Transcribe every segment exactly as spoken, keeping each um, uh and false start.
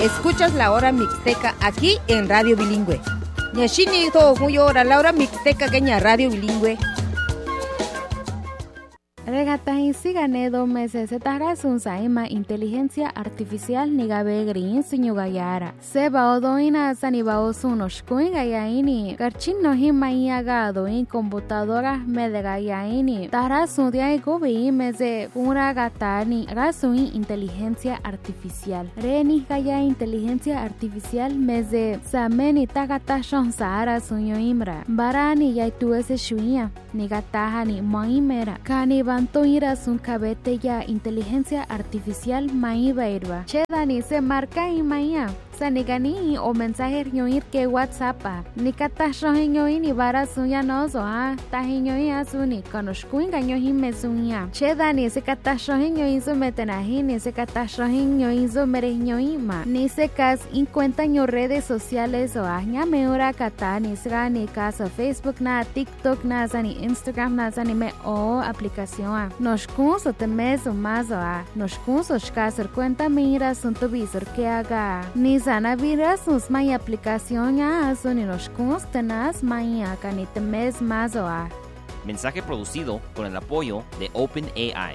Escuchas la hora mixteca aquí en Radio Bilingüe. Nyashini to huyora la hora mixteca queña Radio Bilingüe. Regatahin sigane do meses se tahra sun saima inteligencia artificial nigabe green sunyugayara. Seba odoina sanibao sunos kuingayaini. Karchin no himayagado in computadora medegayaini. Tahra sun diai gobi meze pura gatani. Rasun inteligencia artificial. Reni gaya inteligencia artificial meze sameni tagata shon sahara sunyo imra. Barani yaitu ese shuia. Nigatahani moimera. Kani Banto ira sun cabete ya inteligencia artificial maiba irba. Chedani se marca y maya. Sanigani o mensaje ñoir que WhatsApp. Ni kata shohinyoy ni bara sunya nozo ha. Tahinyoy asuni konoshkuin ganyohi mesunya. Chedani se kata shohinyoy zo metenahi ni se kata shohinyoy zo mereñoy ma. Ni se kas in cuenta ño redes sociales o ahña meura kata ni se ni caso Facebook na TikTok na zani Instagram na zani me o aplicación. Nos kunso te meso mazo a. Nos kunso shkasar cuenta mira sun to visor que haga. Ni sana vira sus mai aplicación ya son los constenas mai acanite mes mazo a. Mensaje producido con el apoyo de OpenAI.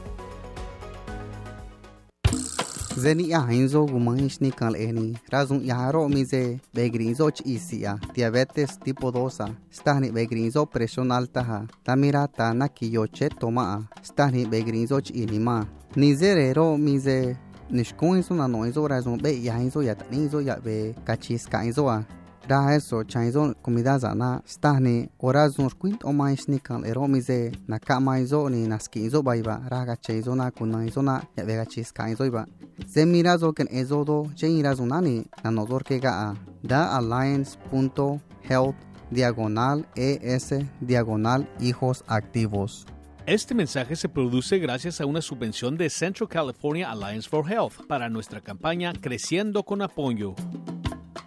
Zeni ya hinzo gumangish ni kal eni razun yaro mize begrinzo chisia diabetes tipo dos stani begrinzo presión alta ha tamira ta nakiyoche toma stani begrinzo chinima nizerero mize Nishkun iso na no iso razon be ya iso ya tani iso ya be kachis ka iso a da eso chaizo comida zana stani orazon squint o mais nikal ero mize na kama iso ni naski iso baiba raga chaizo na kuna iso na ya be kachis ka iso iba zemira zo ken ezo do cheira zonani na nozor ke ga a da alliance punto health diagonal es diagonal hijos activos. Este mensaje se produce gracias a una subvención de Central California Alliance for Health para nuestra campaña Creciendo con Apoyo.